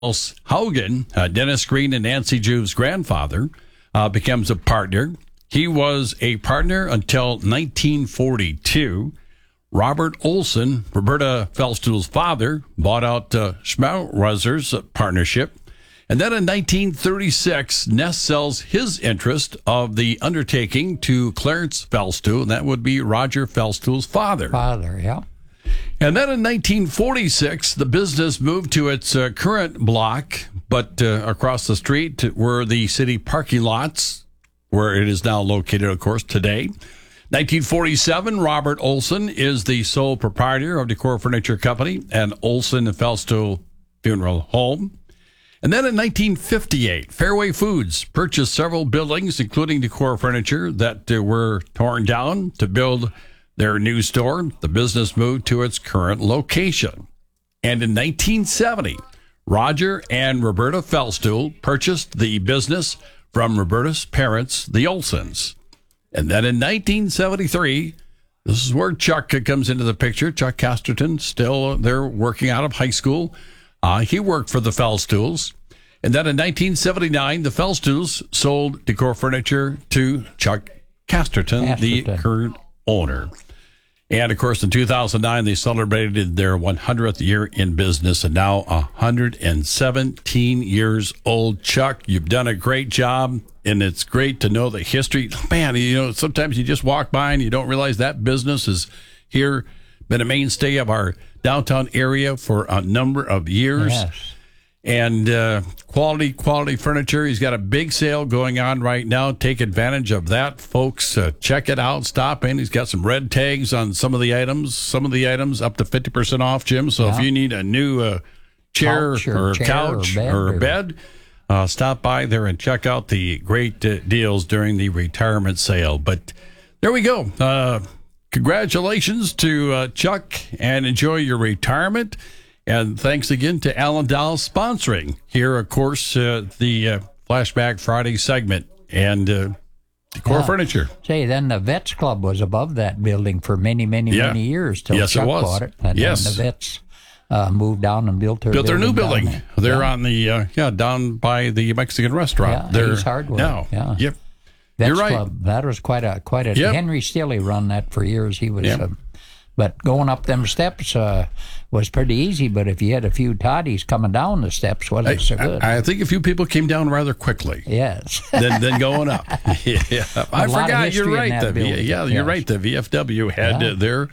Haugen, Dennis Green and Nancy Juve's grandfather, becomes a partner. He was a partner until 1942. Robert Olson, Roberta Feldstuhl's father, bought out Schmelzer's partnership. And then in 1936, Ness sells his interest of the undertaking to Clarence Feldstuhl, and that would be Roger Feldstuhl's father. Yeah. And then in 1946, the business moved to its current block, but across the street were the city parking lots, where it is now located, of course, today. 1947, Robert Olson is the sole proprietor of Decor Furniture Company and Olson and Feldstuhl Funeral Home. And then in 1958, Fairway Foods purchased several buildings, including Decor Furniture, that were torn down to build their new store. The business moved to its current location. And in 1970, Roger and Roberta Feldstuhl purchased the business from Roberta's parents, the Olsons. And then in 1973, this is where Chuck comes into the picture. Chuck Casterton, still there working out of high school. He worked for the Feldstuhls. And then in 1979, the Feldstuhls sold Decor Furniture to Chuck Casterton, the current owner. And, of course, in 2009, they celebrated their 100th year in business, and now 117 years old. Chuck, you've done a great job, and it's great to know the history. Man, you know, sometimes you just walk by and you don't realize that business is here, been a mainstay of our downtown area for a number of years. Yes. And quality furniture. He's got a big sale going on right now. Take advantage of that, folks. Check it out. Stop in. He's got some red tags on some of the items. Some of the items up to 50% off, Jim. So if you need a new chair or couch or a bed, stop by there and check out the great deals during the retirement sale. But there we go. Congratulations to Chuck, and enjoy your retirement. And thanks again to Allendale sponsoring here, of course, the Flashback Friday segment and Decor Furniture. Say, then the Vets Club was above that building for many years till Chuck bought it. And then the Vets moved down and built their new building. They're on the down by the Mexican restaurant. Yeah, Ace Hardware. Now. Yeah. Yep. Vets You're right. Club. That was quite a. Yep. Henry Stilley run that for years. He was. But going up them steps was pretty easy. But if you had a few toddies coming down the steps, wasn't so good. I think a few people came down rather quickly. Yes. than going up. Yeah. I forgot. You're right. You're right. The VFW had their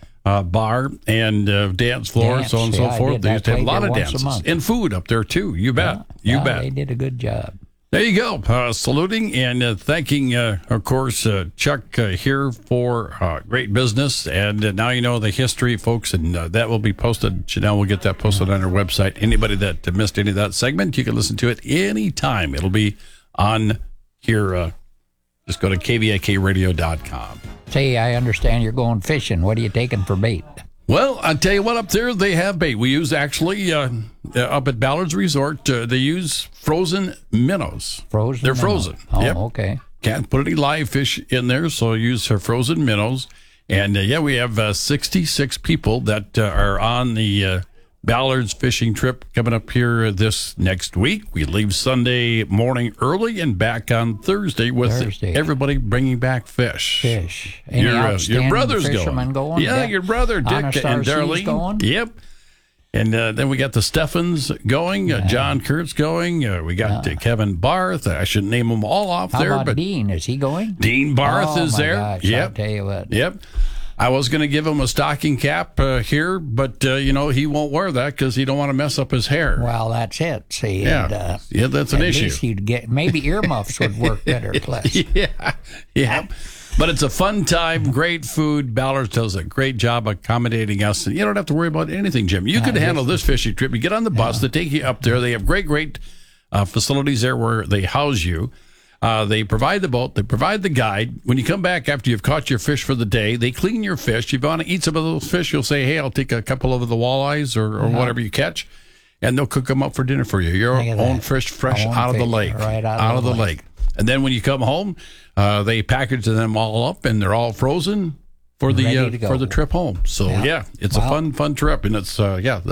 bar and dance floor, so on and so forth. They used to have a lot of dances and food up there too. You bet. You bet. They did a good job. There you go. Saluting and thanking, of course, Chuck here for great business. And now you know the history, folks, and that will be posted. Janelle will get that posted on our website. Anybody that missed any of that segment, you can listen to it anytime. It'll be on here. Just go to kvikradio.com. Say, I understand you're going fishing. What are you taking for bait? Well, I'll tell you what, up there they have bait. We use actually, up at Ballard's Resort, they use frozen minnows. They're frozen. Oh, yep. Okay. Can't put any live fish in there, so use frozen minnows. And, we have 66 people that are on the Ballard's fishing trip coming up here this next week. We leave Sunday morning early and back on Thursday with everybody bringing back fish. Your brother's going. Yeah, your brother Dick and Darlene going. Yep. And then we got the Steffens going. John Kurtz going. We got Kevin Barth. I shouldn't name them all off there. How about Dean? Is he going? Dean Barth is there. Gosh, yep. I'll tell you what. Yep. I was going to give him a stocking cap here, but, he won't wear that because he don't want to mess up his hair. Well, that's it. See, yeah, that's an issue. At least you'd get, maybe earmuffs would work better. Yeah. But it's a fun time, great food. Ballard does a great job accommodating us. And you don't have to worry about anything, Jim. You could handle this fishing trip. You get on the bus, they take you up there. They have great facilities there where they house you. They provide the boat. They provide the guide. When you come back after you've caught your fish for the day, they clean your fish. If you want to eat some of those fish, you'll say, hey, I'll take a couple of the walleyes or whatever you catch, and they'll cook them up for dinner for you. Your own fish fresh out of the lake. Right out of the lake. And then when you come home, they package them all up, and they're all frozen for the trip home. So it's a fun trip, and it's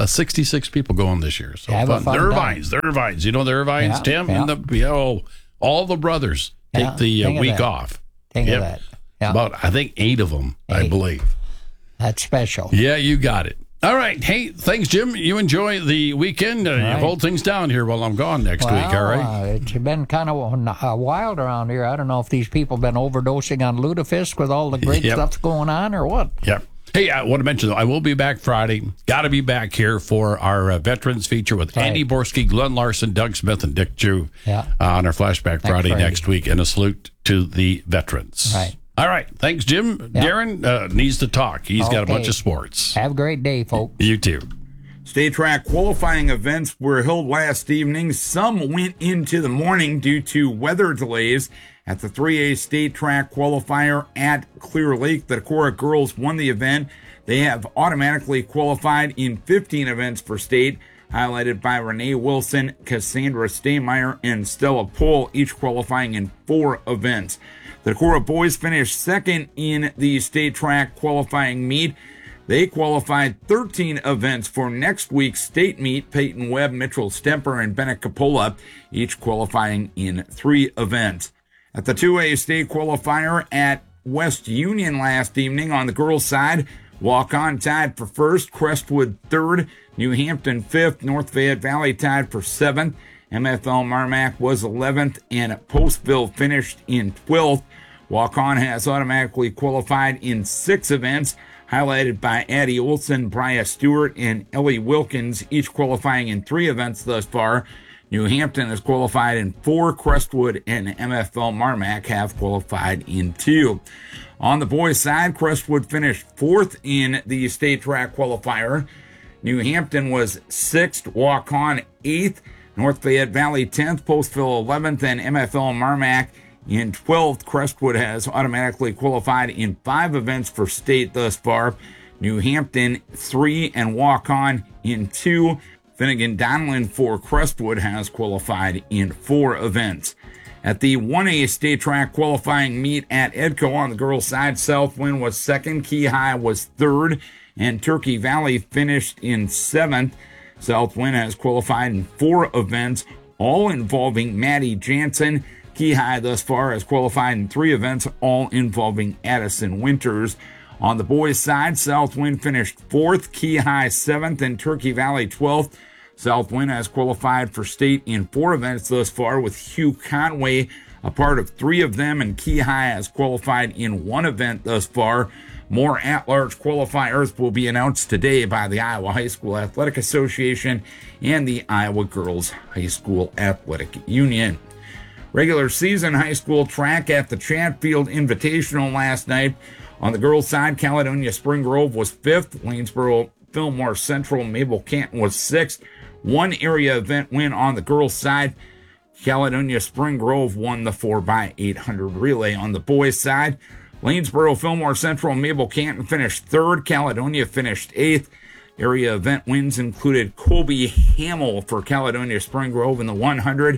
66 people going this year. So fun. The Irvines, you know the Irvines, Tim, and all the brothers take the week off. Think of that. Yeah. About I think 8 of them, I believe. That's special. Yeah, you got it. All right. Hey, thanks, Jim. You enjoy the weekend. You hold things down here while I'm gone next week, all right? It's been kind of wild around here. I don't know if these people have been overdosing on Lutefisk with all the great stuff going on or what. Yeah. Hey, I want to mention, though, I will be back Friday. Got to be back here for our Veterans feature with Andy Borski, Glenn Larson, Doug Smith, and Dick Jew on our Flashback Friday next week. And a salute to the veterans. Right. All right. Thanks, Jim. Yep. Darren needs to talk. He's got a bunch of sports. Have a great day, folks. You too. State track qualifying events were held last evening. Some went into the morning due to weather delays. At the 3A state track qualifier at Clear Lake, the Decorah girls won the event. They have automatically qualified in 15 events for state, highlighted by Renee Wilson, Cassandra Staymeyer, and Stella Pohl, each qualifying in 4 events. The Decorah boys finished second in the state track qualifying meet. They qualified 13 events for next week's state meet. Peyton Webb, Mitchell Stemper, and Bennett Capola, each qualifying in 3 events. At the 2A state qualifier at West Union last evening on the girls' side, Walk-On tied for first, Crestwood third, New Hampton fifth, North Fayette Valley tied for 7th. MFL Marmac was 11th, and Postville finished in 12th. Walk-On has automatically qualified in 6 events, highlighted by Addie Olson, Bria Stewart, and Ellie Wilkins, each qualifying in 3 events thus far. New Hampton has qualified in 4. Crestwood and MFL Marmac have qualified in 2. On the boys' side, Crestwood finished 4th in the state track qualifier. New Hampton was 6th, Walk-On 8th, North Fayette Valley 10th, Postville 11th, and MFL Marmac in 12th. Crestwood has automatically qualified in 5 events for state thus far. New Hampton 3 and Walk-On in 2. Finnegan Donlin for Crestwood has qualified in 4 events. At the 1A state track qualifying meet at Edco on the girls' side, Southwind was 2nd, Keyhigh was 3rd, and Turkey Valley finished in 7th. Southwind has qualified in 4 events, all involving Maddie Jansen. Keyhigh thus far has qualified in 3 events, all involving Addison Winters. On the boys' side, Southwind finished 4th, Keyhigh 7th, and Turkey Valley 12th. Southwind has qualified for state in 4 events thus far, with Hugh Conway a part of 3 of them, and Keyhigh has qualified in 1 event thus far. More at-large qualifiers will be announced today by the Iowa High School Athletic Association and the Iowa Girls High School Athletic Union. Regular season high school track at the Chatfield Invitational last night. On the girls' side, Caledonia Spring Grove was 5th, Waynesboro Fillmore Central Mabel Canton was 6th. 1 area event win on the girls' side. Caledonia Spring Grove won the 4x800 relay. On the boys' side, Lanesboro Fillmore Central and Mabel Canton finished 3rd. Caledonia finished 8th. Area event wins included Colby Hamill for Caledonia Spring Grove in the 100,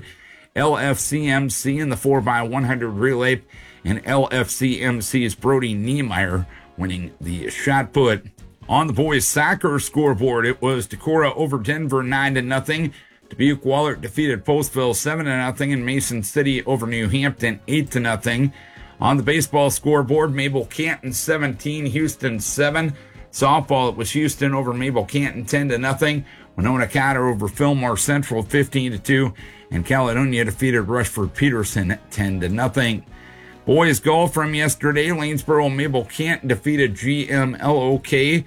LFCMC in the 4x100 relay, and LFCMC's Brody Niemeyer winning the shot put. On the boys' soccer scoreboard, it was Decorah over Denver 9-0. Dubuque Wahlert defeated Postville 7-0, and Mason City over New Hampton 8-0. On the baseball scoreboard, Mabel Canton 17, Houston 7. Softball, it was Houston over Mabel Canton 10-0. Winona Cotter over Fillmore Central 15-2, and Caledonia defeated Rushford Peterson 10-0. Boys golf from yesterday, Lanesboro Mabel Canton defeated GMLOK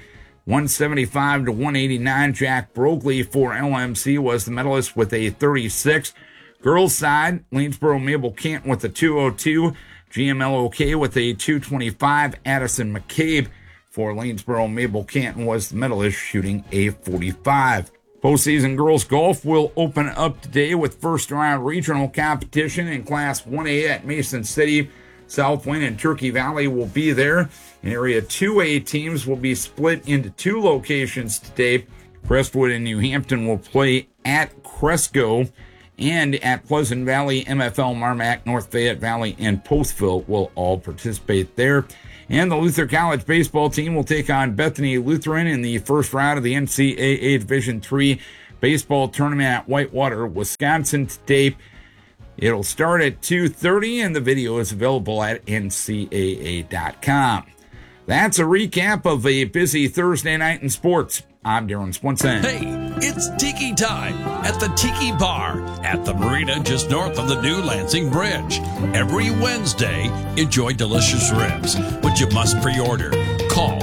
175-189. Jack Brogley for LMC was the medalist with a 36. Girls side, Lanesboro Mabel Canton with a 202. GMLOK with a 225. Addison McCabe for Lanesboro Mabel Canton was the medalist, shooting a 45. Postseason girls golf will open up today with first round regional competition in Class 1A at Mason City. Southwind and Turkey Valley will be there. In Area 2A, teams will be split into 2 locations today. Crestwood and New Hampton will play at Cresco, and at Pleasant Valley, MFL Marmac, North Fayette Valley, and Postville will all participate there. And the Luther College baseball team will take on Bethany Lutheran in the first round of the NCAA Division III baseball tournament at Whitewater, Wisconsin today. It'll start at 2:30, and the video is available at ncaa.com. That's a recap of a busy Thursday night in sports. I'm Darren Swenson. Hey, it's Tiki time at the Tiki Bar at the marina just north of the new Lansing Bridge. Every Wednesday, enjoy delicious ribs, but you must pre-order. Call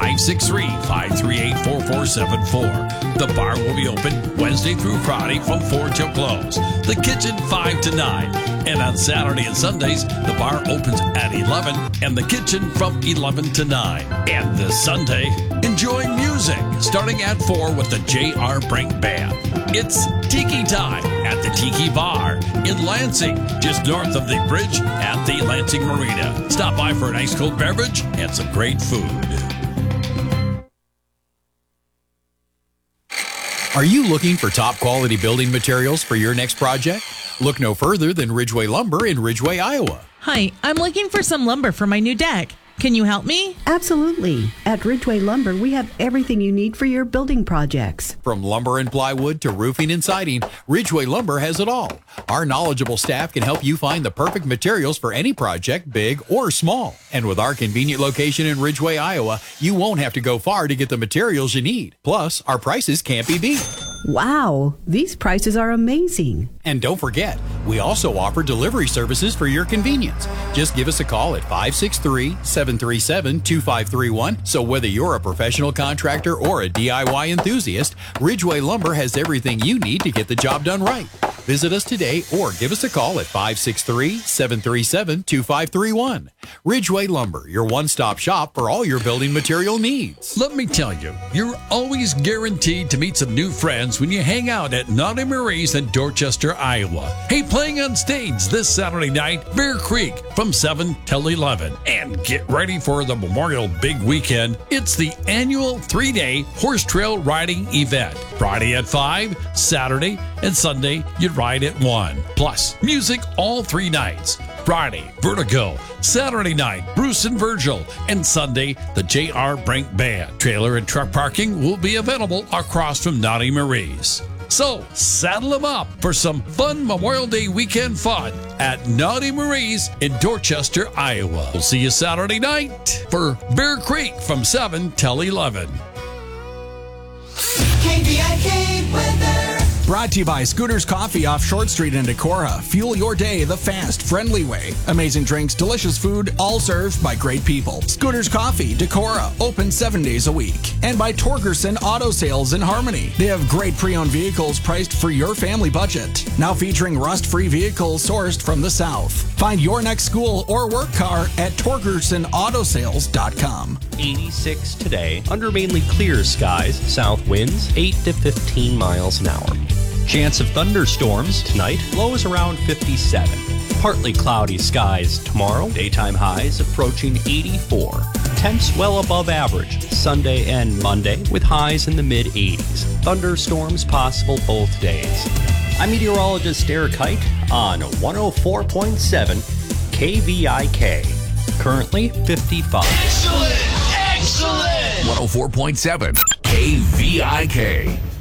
563-538-4474. The bar will be open Wednesday through Friday from 4 till close. The kitchen 5 to 9. And on Saturday and Sundays, the bar opens at 11 and the kitchen from 11 to 9. And this Sunday, enjoy music starting at 4 with the J.R. Brink Band. It's Tiki time at the Tiki Bar in Lansing, just north of the bridge at the Lansing Marina. Stop by for an ice cold beverage and some great food. Are you looking for top quality building materials for your next project? Look no further than Ridgeway Lumber in Ridgeway, Iowa. Hi, I'm looking for some lumber for my new deck. Can you help me? Absolutely. At Ridgeway Lumber, we have everything you need for your building projects. From lumber and plywood to roofing and siding, Ridgeway Lumber has it all. Our knowledgeable staff can help you find the perfect materials for any project, big or small. And with our convenient location in Ridgeway, Iowa, you won't have to go far to get the materials you need. Plus, our prices can't be beat. Wow, these prices are amazing. And don't forget, we also offer delivery services for your convenience. Just give us a call at 563-737-2531. So whether you're a professional contractor or a DIY enthusiast, Ridgeway Lumber has everything you need to get the job done right. Visit us today or give us a call at 563-737-2531. Ridgeway Lumber, your one-stop shop for all your building material needs. Let me tell you, you're always guaranteed to meet some new friends when you hang out at Naughty Marie's in Dorchester, Iowa. Hey, playing on stage this Saturday night, Bear Creek from 7 till 11. And get ready for the Memorial Big Weekend. It's the annual 3-day horse trail riding event. Friday at 5, Saturday and Sunday you ride at 1. Plus, music all 3 nights. Friday, Vertigo. Saturday night, Bruce and Virgil. And Sunday, the J.R. Brink Band. Trailer and truck parking will be available across from Naughty Marie's. So, saddle them up for some fun Memorial Day weekend fun at Naughty Marie's in Dorchester, Iowa. We'll see you Saturday night for Bear Creek from 7 till 11. KVIK weather. Brought to you by Scooters Coffee off Short Street in Decorah. Fuel your day the fast, friendly way. Amazing drinks, delicious food, all served by great people. Scooters Coffee, Decorah, open 7 days a week. And by Torgerson Auto Sales in Harmony. They have great pre-owned vehicles priced for your family budget. Now featuring rust-free vehicles sourced from the South. Find your next school or work car at TorgersonAutoSales.com. 86 today, under mainly clear skies, south winds 8 to 15 miles an hour. Chance of thunderstorms tonight, lows around 57. Partly cloudy skies tomorrow, daytime highs approaching 84. Temps well above average Sunday and Monday with highs in the mid-80s. Thunderstorms possible both days. I'm meteorologist Eric Height on 104.7 KVIK. Currently 55. Excellent! 104.7 KVIK.